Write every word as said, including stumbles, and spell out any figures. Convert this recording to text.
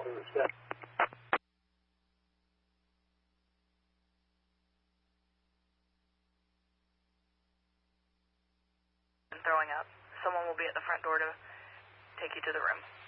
And throwing up. Someone will be at the front door to take you to the room.